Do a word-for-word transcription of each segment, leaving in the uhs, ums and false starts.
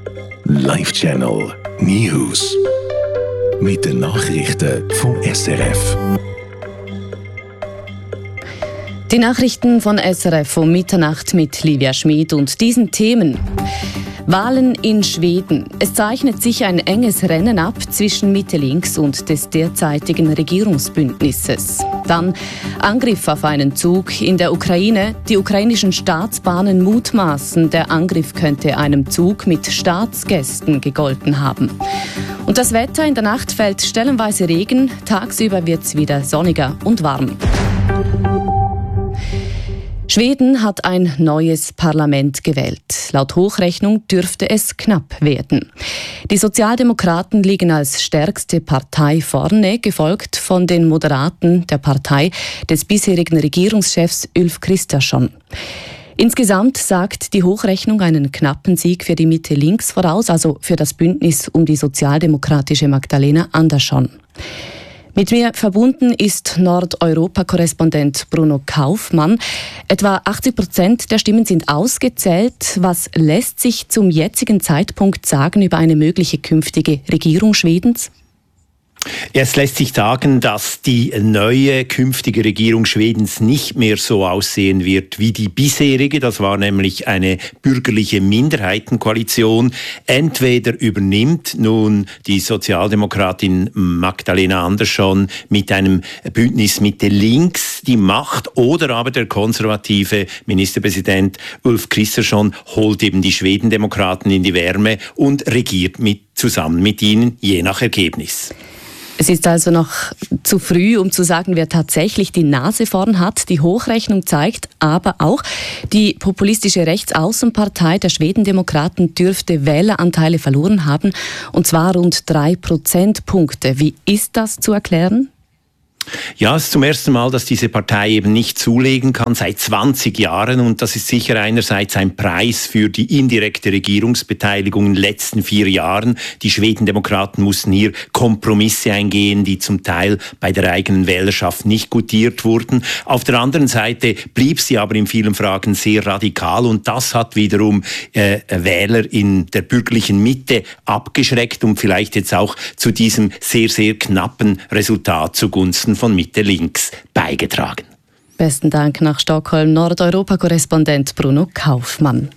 Live Channel News. Mit den Nachrichten vom S R F. Die Nachrichten von S R F um Mitternacht mit Livia Schmid und diesen Themen. Wahlen in Schweden. Es zeichnet sich ein enges Rennen ab zwischen Mitte-Links und des derzeitigen Regierungsbündnisses. Dann Angriff auf einen Zug in der Ukraine. Die ukrainischen Staatsbahnen mutmaßen, der Angriff könnte einem Zug mit Staatsgästen gegolten haben. Und das Wetter: in der Nacht fällt stellenweise Regen, tagsüber wird es wieder sonniger und warm. Schweden hat ein neues Parlament gewählt. Laut Hochrechnung dürfte es knapp werden. Die Sozialdemokraten liegen als stärkste Partei vorne, gefolgt von den Moderaten der Partei des bisherigen Regierungschefs Ulf Kristersson. Insgesamt sagt die Hochrechnung einen knappen Sieg für die Mitte links voraus, also für das Bündnis um die sozialdemokratische Magdalena Andersson. Mit mir verbunden ist Nordeuropa-Korrespondent Bruno Kaufmann. Etwa achtzig Prozent der Stimmen sind ausgezählt. Was lässt sich zum jetzigen Zeitpunkt sagen über eine mögliche künftige Regierung Schwedens? Es lässt sich sagen, dass die neue künftige Regierung Schwedens nicht mehr so aussehen wird wie die bisherige. Das war nämlich eine bürgerliche Minderheitenkoalition. Entweder übernimmt nun die Sozialdemokratin Magdalena Andersson mit einem Bündnis Mitte links die Macht, oder aber der konservative Ministerpräsident Ulf Kristersson holt eben die Schwedendemokraten in die Wärme und regiert mit, zusammen mit ihnen, je nach Ergebnis. Es ist also noch zu früh, um zu sagen, wer tatsächlich die Nase vorn hat. Die Hochrechnung zeigt aber auch, die populistische Rechtsaußenpartei der Schwedendemokraten dürfte Wähleranteile verloren haben, und zwar rund drei Prozentpunkte. Wie ist das zu erklären? Ja, es ist zum ersten Mal, dass diese Partei eben nicht zulegen kann, seit zwanzig Jahren. Und das ist sicher einerseits ein Preis für die indirekte Regierungsbeteiligung in den letzten vier Jahren. Die Schwedendemokraten mussten hier Kompromisse eingehen, die zum Teil bei der eigenen Wählerschaft nicht gutiert wurden. Auf der anderen Seite blieb sie aber in vielen Fragen sehr radikal. Und das hat wiederum äh, Wähler in der bürgerlichen Mitte abgeschreckt und vielleicht jetzt auch zu diesem sehr, sehr knappen Resultat zugunsten von Mitte links beigetragen. Besten Dank nach Stockholm, Nordeuropa-Korrespondent Bruno Kaufmann.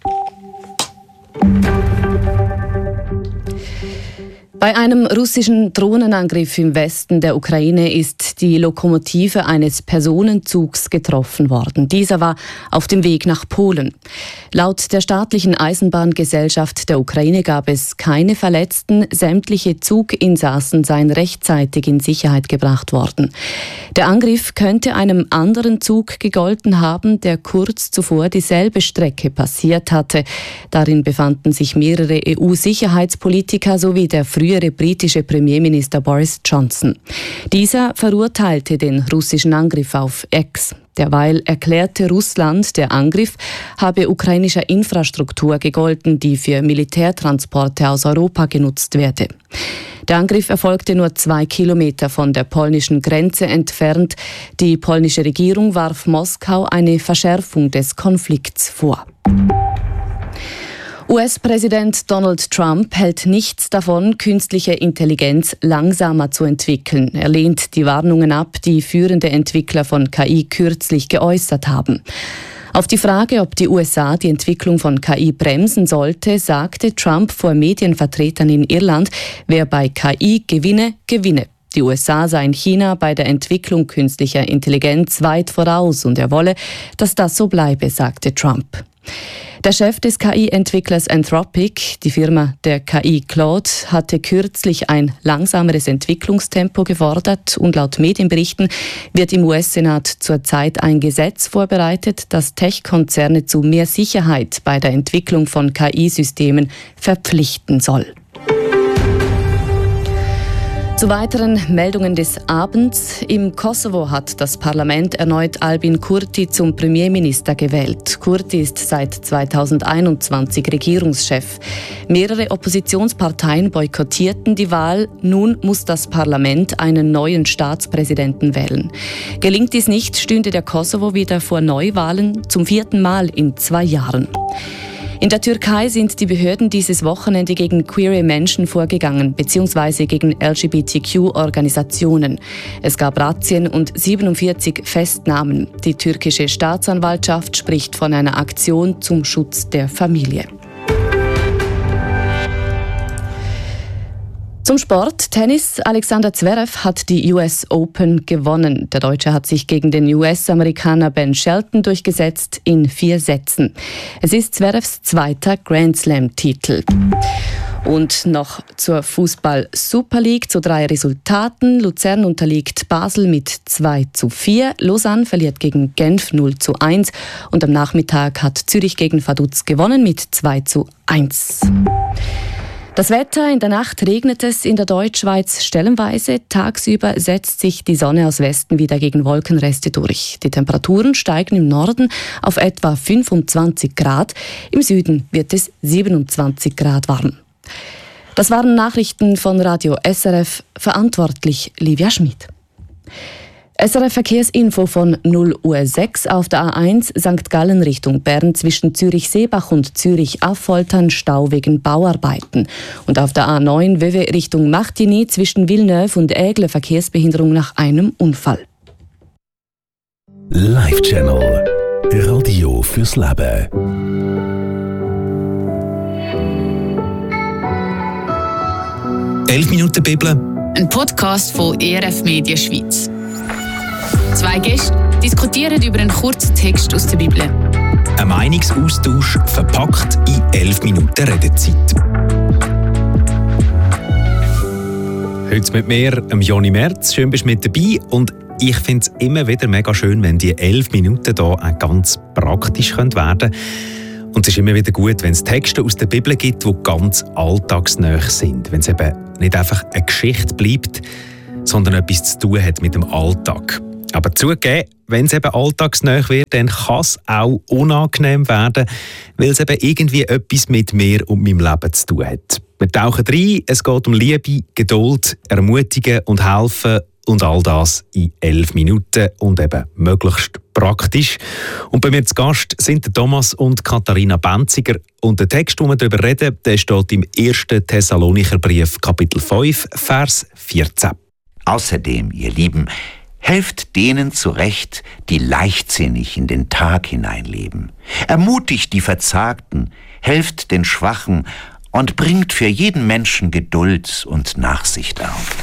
Bei einem russischen Drohnenangriff im Westen der Ukraine ist die Lokomotive eines Personenzugs getroffen worden. Dieser war auf dem Weg nach Polen. Laut der staatlichen Eisenbahngesellschaft der Ukraine gab es keine Verletzten. Sämtliche Zuginsassen seien rechtzeitig in Sicherheit gebracht worden. Der Angriff könnte einem anderen Zug gegolten haben, der kurz zuvor dieselbe Strecke passiert hatte. Darin befanden sich mehrere E U-Sicherheitspolitiker sowie der frühere britische Premierminister Boris Johnson. Dieser verurteilte den russischen Angriff auf X. Derweil erklärte Russland, der Angriff habe ukrainischer Infrastruktur gegolten, die für Militärtransporte aus Europa genutzt werde. Der Angriff erfolgte nur zwei Kilometer von der polnischen Grenze entfernt. Die polnische Regierung warf Moskau eine Verschärfung des Konflikts vor. U S-Präsident Donald Trump hält nichts davon, künstliche Intelligenz langsamer zu entwickeln. Er lehnt die Warnungen ab, die führende Entwickler von K I kürzlich geäußert haben. Auf die Frage, ob die U S A die Entwicklung von K I bremsen sollte, sagte Trump vor Medienvertretern in Irland, wer bei K I gewinne, gewinne. Die U S A seien China bei der Entwicklung künstlicher Intelligenz weit voraus und er wolle, dass das so bleibe, sagte Trump. Der Chef des K I-Entwicklers Anthropic, die Firma der K I Claude, hatte kürzlich ein langsameres Entwicklungstempo gefordert und laut Medienberichten wird im U S-Senat zurzeit ein Gesetz vorbereitet, das Tech-Konzerne zu mehr Sicherheit bei der Entwicklung von K I-Systemen verpflichten soll. Zu weiteren Meldungen des Abends. Im Kosovo hat das Parlament erneut Albin Kurti zum Premierminister gewählt. Kurti ist seit zweitausendeinundzwanzig Regierungschef. Mehrere Oppositionsparteien boykottierten die Wahl. Nun muss das Parlament einen neuen Staatspräsidenten wählen. Gelingt dies nicht, stünde der Kosovo wieder vor Neuwahlen zum vierten Mal in zwei Jahren. In der Türkei sind die Behörden dieses Wochenende gegen queere Menschen vorgegangen, beziehungsweise gegen L G B T Q-Organisationen. Es gab Razzien und siebenundvierzig Festnahmen. Die türkische Staatsanwaltschaft spricht von einer Aktion zum Schutz der Familie. Zum Sport. Tennis. Alexander Zverev hat die U S Open gewonnen. Der Deutsche hat sich gegen den U S-Amerikaner Ben Shelton durchgesetzt in vier Sätzen. Es ist Zverevs zweiter Grand Slam-Titel. Und noch zur Fußball-Super League zu drei Resultaten. Luzern unterliegt Basel mit zwei zu vier. Lausanne verliert gegen Genf null zu eins. Und am Nachmittag hat Zürich gegen Vaduz gewonnen mit zwei zu eins. Das Wetter: In der Nacht regnet es in der Deutschschweiz stellenweise. Tagsüber setzt sich die Sonne aus Westen wieder gegen Wolkenreste durch. Die Temperaturen steigen im Norden auf etwa fünfundzwanzig Grad. Im Süden wird es siebenundzwanzig Grad warm. Das waren Nachrichten von Radio S R F, verantwortlich Livia Schmid. S R F Verkehrsinfo von null Uhr sechs auf der A eins Sankt Gallen Richtung Bern zwischen Zürich-Seebach und Zürich-Affoltern Stau wegen Bauarbeiten. Und auf der A neun Vevey Richtung Martigny zwischen Villeneuve und Aigle Verkehrsbehinderung nach einem Unfall. Live Channel. Radio fürs Leben. elf Minuten Bibel. Ein Podcast von E R F Media Schweiz. Zwei Gäste diskutieren über einen kurzen Text aus der Bibel. Ein Meinungsaustausch verpackt in elf Minuten Redezeit. Heute mit mir, Joni Merz. Schön, bist du mit dabei. Und ich finde es immer wieder mega schön, wenn die elf Minuten hier auch ganz praktisch werden können. Und es ist immer wieder gut, wenn es Texte aus der Bibel gibt, die ganz alltagsnah sind. Wenn es eben nicht einfach eine Geschichte bleibt, sondern etwas zu tun hat mit dem Alltag. Aber zugegeben, wenn es eben alltagsnah wird, dann kann es auch unangenehm werden, weil es eben irgendwie etwas mit mir und meinem Leben zu tun hat. Wir tauchen rein, es geht um Liebe, Geduld, Ermutigen und Helfen und all das in elf Minuten und eben möglichst praktisch. Und bei mir zu Gast sind Thomas und Katharina Benziger. Und der Text, den wir darüber reden, der steht im ersten Thessalonicher Brief, Kapitel fünf, Vers vierzehn. Außerdem, ihr Lieben, helft denen zurecht, die leichtsinnig in den Tag hineinleben. Ermutigt die Verzagten, helft den Schwachen und bringt für jeden Menschen Geduld und Nachsicht auf.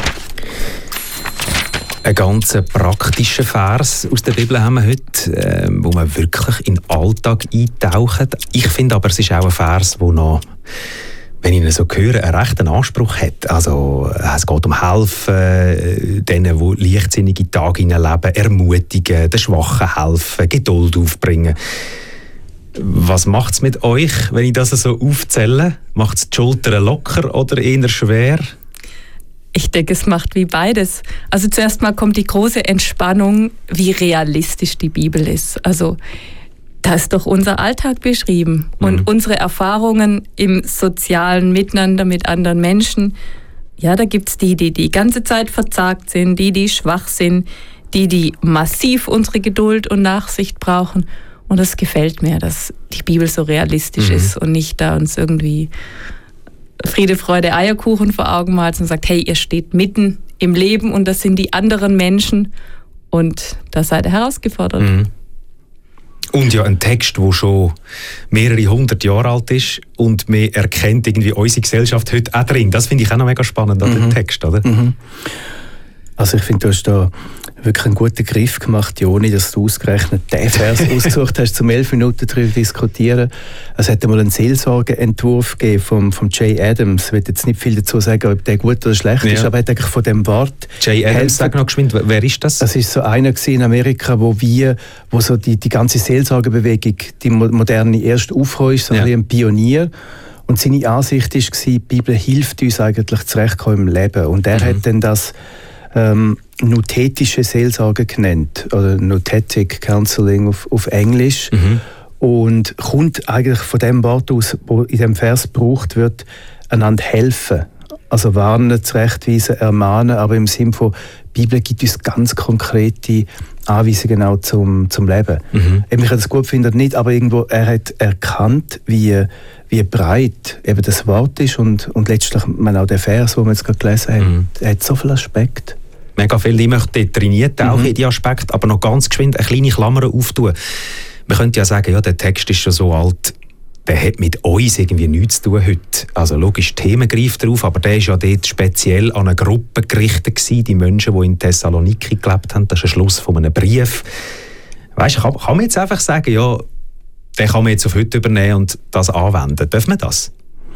Ein ganz praktischer Vers aus der Bibel haben wir heute, äh, wo man wirklich in den Alltag eintaucht. Ich finde aber, es ist auch ein Vers, der noch, wenn ich ihn so höre, einen rechten Anspruch hat. Also, es geht um Helfen, denen, die leichtsinnige Tage leben, ermutigen, den Schwachen helfen, Geduld aufbringen. Was macht es mit euch, wenn ich das so aufzähle? Macht es die Schultern locker oder eher schwer? Ich denke, es macht wie beides. Also zuerst mal kommt die große Entspannung, wie realistisch die Bibel ist. Also da ist doch unser Alltag beschrieben und mhm. unsere Erfahrungen im sozialen Miteinander mit anderen Menschen. Ja, da gibt es die, die die ganze Zeit verzagt sind, die, die schwach sind, die, die massiv unsere Geduld und Nachsicht brauchen. Und das gefällt mir, dass die Bibel so realistisch mhm. ist und nicht da uns irgendwie Friede, Freude, Eierkuchen vor Augen malt und sagt, hey, ihr steht mitten im Leben und das sind die anderen Menschen und da seid ihr herausgefordert. Mhm. Und ja, ein Text, der schon mehrere hundert Jahre alt ist und man erkennt irgendwie unsere Gesellschaft heute auch drin. Das finde ich auch noch mega spannend an mhm. dem Text, oder? Mhm. Also ich finde, du hast da wirklich einen guten Griff gemacht, Joni, dass du ausgerechnet den Vers ausgesucht hast, zum elf Minuten darüber diskutieren. Es hat einmal einen Seelsorgeentwurf gegeben vom, vom Jay Adams. Ich will jetzt nicht viel dazu sagen, ob der gut oder schlecht ja. ist, aber er hat eigentlich von dem Wort... Jay Adams, sag noch geschwind, wer ist das? Das ist so einer in Amerika, wo wir, wo so die, die ganze Seelsorgebewegung, die moderne erst aufkommen ist, so ja. ein Pionier. Und seine Ansicht war, die Bibel hilft uns eigentlich zurechtkommen im Leben. Und er mhm. hat dann das ähm, nothetische Seelsorge genannt, oder Nothetic Counseling auf, auf Englisch. Mhm. Und kommt eigentlich von dem Wort aus, wo in dem Vers gebraucht wird, einander helfen. Also warnen, zurechtweisen, ermahnen, aber im Sinne von, die Bibel gibt uns ganz konkrete Anweisungen auch zum, zum Leben. Mhm. Ich kann das gut finden, nicht, aber irgendwo, er hat erkannt, wie, wie breit eben das Wort ist und, und letztlich man auch der Vers, den wir jetzt gerade gelesen haben, mhm. er hat so viele Aspekte. Mega viel, ich möchte trainiert auch mhm. in die Aspekte, aber noch ganz geschwind eine kleine Klammer auftun. Man könnte ja sagen, ja, der Text ist schon so alt, der hat mit uns irgendwie nichts zu tun heute. Also logisch, Themen greift drauf, aber der war ja dort speziell an eine Gruppe gerichtet gewesen, die Menschen, die in Thessaloniki gelebt haben. Das ist ein Schluss von einem Brief. Weißt, kann, kann man jetzt einfach sagen, ja, den kann man jetzt auf heute übernehmen und das anwenden. Darf man das?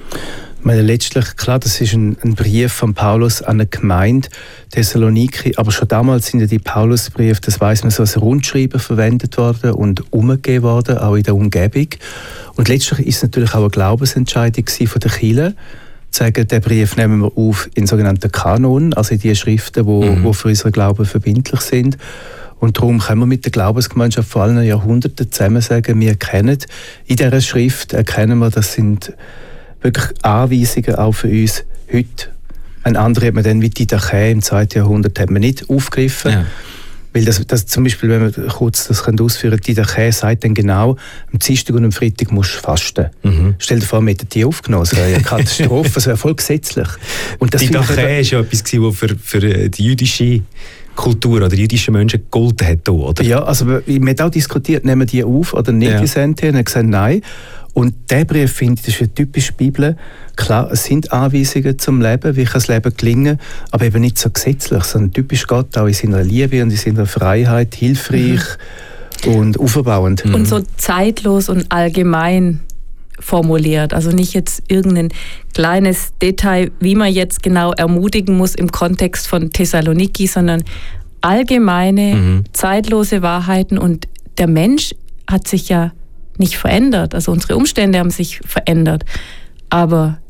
Ich meine, letztlich, klar, das ist ein, ein Brief von Paulus an eine Gemeinde, Thessaloniki, aber schon damals sind ja die Paulusbriefe, das weiss man, so als Rundschreiben verwendet worden und umgegeben worden, auch in der Umgebung. Und letztlich ist es natürlich auch eine Glaubensentscheidung von der Kirche, zu sagen, den Brief nehmen wir auf in sogenannten Kanon, also in die Schriften, die mhm. für unseren Glauben verbindlich sind. Und darum können wir mit der Glaubensgemeinschaft vor allen Jahrhunderten zusammen sagen, wir erkennen in dieser Schrift, erkennen wir, das sind wirklich Anweisungen auch für uns heute. Ein anderer hat man dann wie die Didache im zweiten Jahrhundert hat man nicht aufgegriffen. Ja. Weil das, das zum Beispiel, wenn wir kurz das ausführen können, die Didache sagt dann genau, am Dienstag und am Freitag musst du fasten. Mhm. Stell dir vor, wir hätten die aufgenommen. Das wäre eine Katastrophe, das wäre voll gesetzlich. Und das die Didache war ja etwas, das für, für die jüdische Kultur oder die jüdischen Menschen gegolten hat. Oder? Ja, also wir haben auch diskutiert, nehmen wir die auf oder nicht, ja. die Sentenz. Und haben gesagt, nein. Und dieser Brief, finde ich, das ist eine typische Bibel. Klar, es sind Anweisungen zum Leben, wie kann das Leben gelingen, aber eben nicht so gesetzlich, sondern typisch Gott, auch in seiner Liebe und in seiner Freiheit, hilfreich mhm. und auferbauend. Und so zeitlos und allgemein formuliert. Also nicht jetzt irgendein kleines Detail, wie man jetzt genau ermutigen muss im Kontext von Thessaloniki, sondern allgemeine, mhm. zeitlose Wahrheiten. Und der Mensch hat sich ja nicht verändert. Also unsere Umstände haben sich verändert. Aber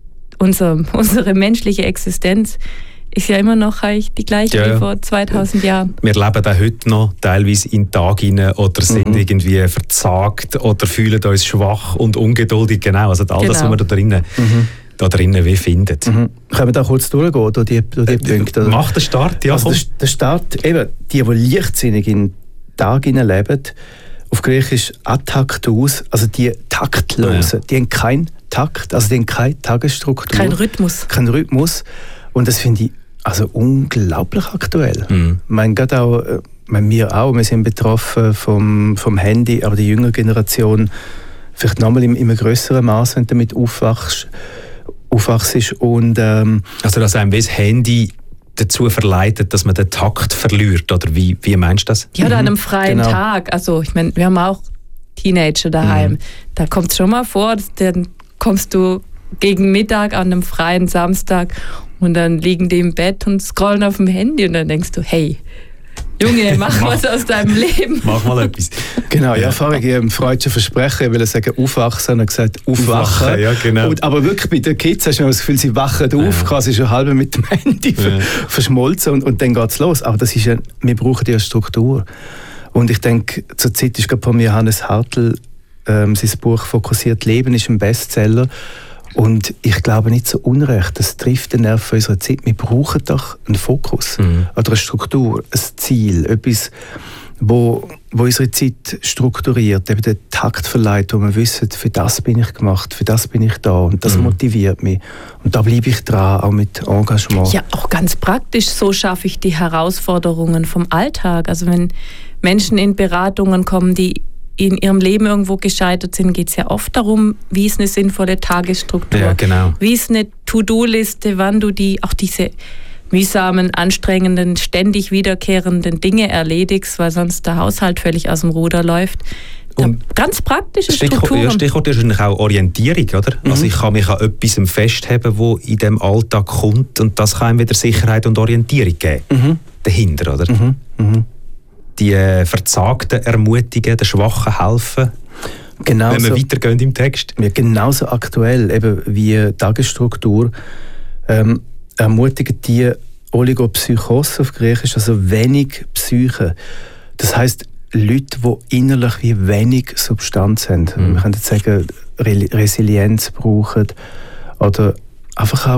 unser, unsere menschliche Existenz ist ja immer noch die gleiche ja, wie vor zweitausend Jahren. Wir leben auch heute noch teilweise in Tag hinein oder sind mhm. irgendwie verzagt oder fühlen uns schwach und ungeduldig. Genau, also all genau. das, was wir da drinnen, mhm. da drinnen wie finden. Mhm. Können wir da kurz durchgehen, durch die, durch die Punkte? Oder? Mach den Start, ja. Also der, der Start, eben, die, die leichtsinnig in den Tag hinein leben, auf Griechisch ataktus, also die Taktlosen, ja. die haben keinen Takt, also die haben keine Tagesstruktur. Kein Rhythmus. Kein Rhythmus. Und das finde ich also unglaublich aktuell. Mhm. Ich meine, gerade auch, ich meine, wir auch, wir sind betroffen vom, vom Handy, aber die jüngere Generation vielleicht nochmal in, in einem grösseren Maß, wenn du damit aufwachst. aufwachst und, ähm, also dass einem das Handy dazu verleitet, dass man den Takt verliert, oder wie, wie meinst du das? Ja, oder an einem freien genau. Tag. Also ich meine, wir haben auch Teenager daheim. Mhm. Da kommt es schon mal vor, dann kommst du gegen Mittag an einem freien Samstag und dann liegen die im Bett und scrollen auf dem Handy und dann denkst du, hey, Junge, mach was aus deinem Leben. Mach mal etwas. Genau, ja, vorher ich im freudschen Versprechen, ich will sagen aufwachsen, und gesagt aufwachen. aufwachen ja, genau. Und, aber wirklich bei den Kids hast du das Gefühl, sie wachen auf, ja. quasi schon halb mit dem Handy ja. verschmolzen und, und dann geht es los. Aber das ist ja, wir brauchen ja Struktur. Und ich denke, zur Zeit ist gerade von mir Hannes Hartl, ähm, sein Buch «Fokussiert Leben» ist ein Bestseller. Und ich glaube nicht so unrecht, das trifft den Nerv unserer Zeit. Wir brauchen doch einen Fokus mhm. oder eine Struktur, ein Ziel, etwas, wo, wo unsere Zeit strukturiert, eben den Takt verleiht, wo wir wissen, für das bin ich gemacht, für das bin ich da und das mhm. motiviert mich. Und da bleibe ich dran, auch mit Engagement. Ja, auch ganz praktisch, so schaffe ich die Herausforderungen vom Alltag. Also wenn Menschen in Beratungen kommen, die in ihrem Leben irgendwo gescheitert sind, geht es ja oft darum, wie ist eine sinnvolle Tagesstruktur, ja, genau. wie ist eine To-Do-Liste, wann du die auch diese mühsamen, anstrengenden, ständig wiederkehrenden Dinge erledigst, weil sonst der Haushalt völlig aus dem Ruder läuft. Und ganz praktische Strukturen. Ja, Stichwort ist wahrscheinlich auch Orientierung, oder? Mhm. Also ich kann mich an etwas festheben, wo in dem Alltag kommt, und das kann ihm wieder Sicherheit und Orientierung geben. Mhm. Dahinter, oder? Mhm. Mhm. Die äh, Verzagten ermutigen, den Schwachen helfen. Genauso, wenn wir weitergehen im Text. Ja, genauso aktuell eben wie Tagesstruktur ähm, ermutigen die Oligopsychose auf Griechisch, also wenig Psyche. Das heisst, Leute, die innerlich wie wenig Substanz haben. Mhm. Man könnte sagen, Re- Resilienz brauchen oder einfach auch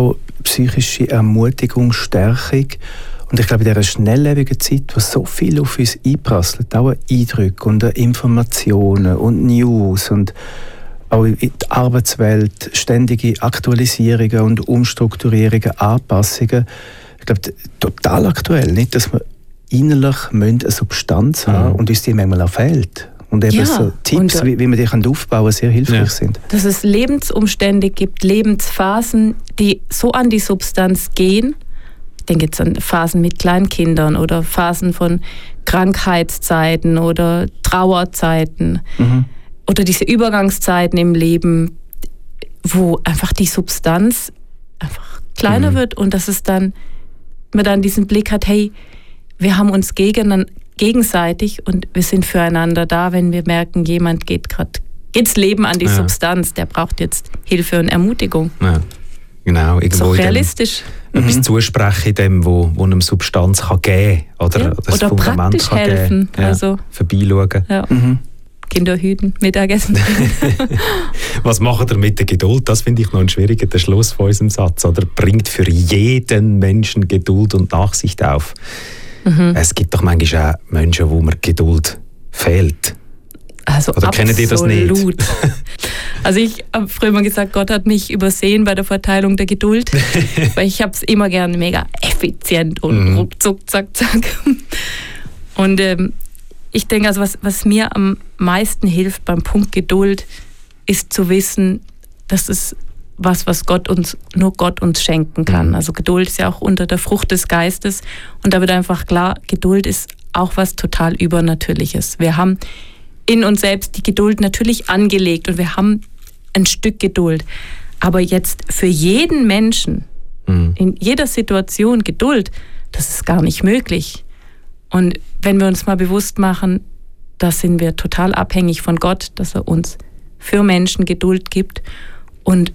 psychische Ermutigung, Stärkung. Und ich glaube, in dieser schnelllebigen Zeit, wo so viel auf uns einprasselt, auch Eindrücke und Informationen und News und auch in die Arbeitswelt, ständige Aktualisierungen und Umstrukturierungen, Anpassungen, ich glaube, total aktuell. Nicht, dass wir innerlich eine Substanz haben mhm. und uns die manchmal auch fehlt. Und eben ja, so Tipps, und, wie, wie man die aufbauen kann, sehr hilfreich ja. sind. Dass es Lebensumstände gibt, Lebensphasen, die so an die Substanz gehen. Ich denke jetzt an Phasen mit Kleinkindern oder Phasen von Krankheitszeiten oder Trauerzeiten mhm. oder diese Übergangszeiten im Leben, wo einfach die Substanz einfach kleiner mhm. wird und dass es dann, man dann diesen Blick hat, hey, wir haben uns gegen, gegenseitig und wir sind füreinander da, wenn wir merken, jemand geht gerade, geht's Leben an die ja. Substanz, der braucht jetzt Hilfe und Ermutigung. Ja. Genau, irgendwo so realistisch. Dem, etwas mhm. zusprechen, dem, wo, wo einem Substanz kann geben kann. Oder, ja. das oder Fundament praktisch kann helfen. Ja. Also, vorbeischauen. Ja. Mhm. Kinder hüten, Mittagessen. Was macht er mit der Geduld? Das finde ich noch ein schwieriger der Schluss von unserem Satz. Oder bringt für jeden Menschen Geduld und Nachsicht auf. Mhm. Es gibt doch manchmal auch Menschen, wo mir Geduld fehlt. Also Oder kennen die das nicht? Also ich habe früher mal gesagt, Gott hat mich übersehen bei der Verteilung der Geduld, weil ich habe es immer gern mega effizient und mhm. ruckzuck, zack, zack. Und ähm, ich denke, also was, was mir am meisten hilft beim Punkt Geduld, ist zu wissen, dass es was, was Gott uns, nur Gott uns schenken kann. Mhm. Also Geduld ist ja auch unter der Frucht des Geistes und da wird einfach klar, Geduld ist auch was total Übernatürliches. Wir haben in uns selbst die Geduld natürlich angelegt und wir haben ein Stück Geduld. Aber jetzt für jeden Menschen, mhm. in jeder Situation Geduld, das ist gar nicht möglich. Und wenn wir uns mal bewusst machen, da sind wir total abhängig von Gott, dass er uns für Menschen Geduld gibt. Und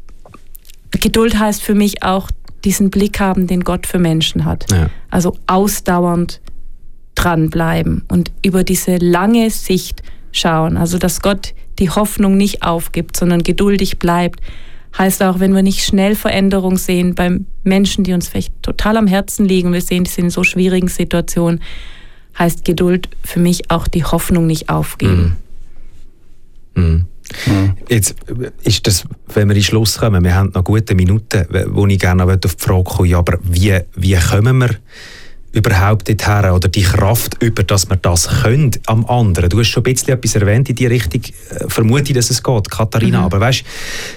Geduld heißt für mich auch diesen Blick haben, den Gott für Menschen hat. Ja. Also ausdauernd dranbleiben und über diese lange Sicht schauen. Also dass Gott die Hoffnung nicht aufgibt, sondern geduldig bleibt. Heißt auch, wenn wir nicht schnell Veränderung sehen bei Menschen, die uns vielleicht total am Herzen liegen, wir sehen, die sind in so schwierigen Situationen, heißt Geduld für mich auch die Hoffnung nicht aufgeben. Mhm. Mhm. Mhm. Jetzt ist das, wenn wir in den Schluss kommen, wir haben noch gute Minuten, wo ich gerne auf die Frage komme, ja, aber wie, wie kommen wir überhaupt dorthin oder die Kraft über, dass wir das können am anderen. Du hast schon ein bisschen etwas erwähnt in die Richtung, vermute ich, dass es geht, Katharina, mhm. aber weißt,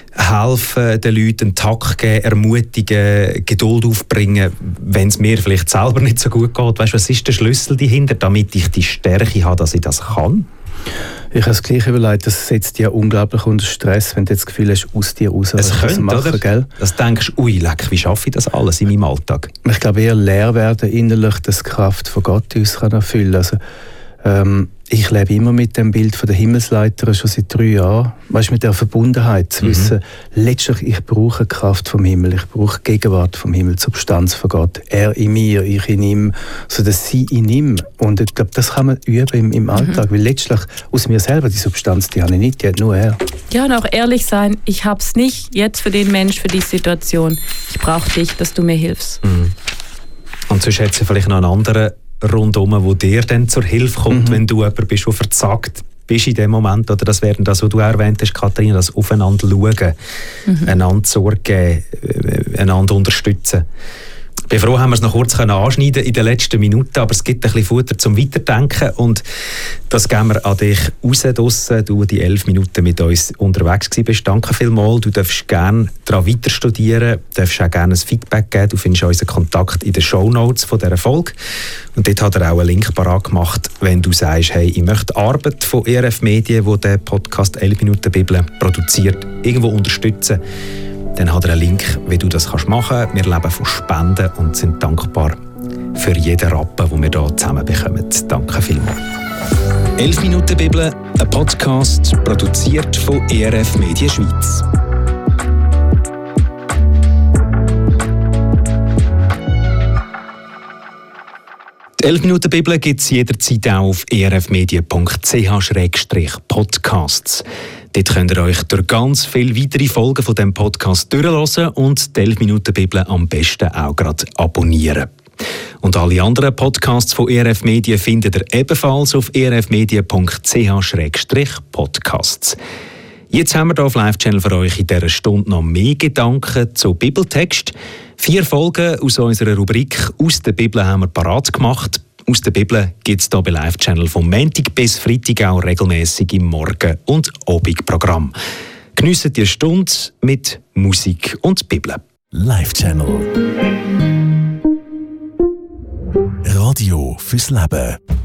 helfen den Leuten, einen Takt geben, ermutigen, Geduld aufbringen, wenn es mir vielleicht selber nicht so gut geht. Weißt, was ist der Schlüssel dahinter, damit ich die Stärke habe, dass ich das kann? Ich habe es gleich überlegt, das setzt dich ja unglaublich unter Stress, wenn du das Gefühl hast, aus dir raus es könnte, machen, oder? Gell? Das denkst du, ui, leck, wie schaffe ich das alles in meinem Alltag? Ich glaube eher leer werden innerlich, dass die Kraft von Gott uns kann erfüllen kann. Also, ähm, ich lebe immer mit dem Bild von der Himmelsleiter schon seit drei Jahren. Weißt, mit der Verbundenheit zu mhm. wissen, letztlich ich brauche die Kraft vom Himmel, ich brauche die Gegenwart vom Himmel, die Substanz von Gott. Er in mir, ich in ihm, so dass sie in ihm. Und ich glaube, das kann man üben im, im Alltag, mhm. weil letztlich aus mir selber die Substanz, die habe ich nicht, die hat nur er. Ja, und auch ehrlich sein, ich habe es nicht jetzt für den Mensch, für die Situation. Ich brauche dich, dass du mir hilfst. Mhm. Und sonst hättest du vielleicht noch einen anderen rundum, wo dir dann zur Hilfe kommt, mhm. wenn du jemand bist, der versagt bist in dem Moment. Oder das wäre das, was du erwähnt hast, Katharina, das Aufeinander schauen, mhm. einander Sorge geben, einander unterstützen. Ich bin froh, haben wir es noch kurz anschneiden in den letzten Minuten, aber es gibt ein bisschen Futter zum Weiterdenken und das geben wir an dich raus draussen, du die elf Minuten mit uns unterwegs bist. Danke vielmals, du darfst gerne daran weiter studieren, darfst auch gerne ein Feedback geben, du findest unseren Kontakt in den Shownotes von dieser Folge und dort hat er auch einen Link parat gemacht, wenn du sagst, hey, ich möchte die Arbeit von E R F Medien, die den Podcast elf Minuten Bibel produziert, irgendwo unterstützen. Dann hat er einen Link, wie du das machen kannst. Wir leben von Spenden und sind dankbar für jeden Rappen, den wir hier zusammen bekommen. Danke vielmals. elf Minuten Bibel, ein Podcast, produziert von E R F Medien Schweiz. Die elf Minuten Bibel gibt es jederzeit auch auf e r f medien punkt c h slash podcasts. Dort könnt ihr euch durch ganz viele weitere Folgen von diesem Podcast durchhören und die elf Minuten Bibel am besten auch gerade abonnieren. Und alle anderen Podcasts von E R F Medien findet ihr ebenfalls auf e r f medien punkt c h slash podcasts. Jetzt haben wir hier auf Live-Channel für euch in dieser Stunde noch mehr Gedanken zu Bibeltext. Vier Folgen aus unserer Rubrik «Aus der Bibel» haben wir parat gemacht. Aus der Bibel gibt es hier bei Live-Channel vom Montag bis Freitag auch regelmässig im Morgen- und Abendprogramm. Geniessen die Stunde mit Musik und Bibel. Live-Channel Radio fürs Leben.